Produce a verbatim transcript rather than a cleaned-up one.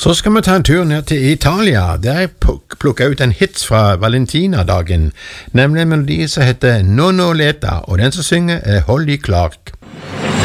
Så skal vi ta en tur ned til Italia, der jeg plukket ut en hits fra Valentina-dagen, nemlig en melodi som heter Nonno Leta, og den som synger er Holly Clark.